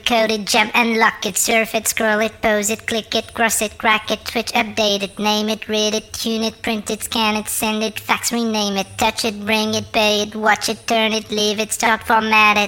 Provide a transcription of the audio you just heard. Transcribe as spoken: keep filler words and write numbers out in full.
it, code it, jump and lock it, surf it, scroll it, pose it, click it, cross it, crack it, switch, update it, name it, read it, tune it, print it, scan it, send it, fax, rename it, touch it, bring it, pay it, watch it, turn it, leave it, start, format it.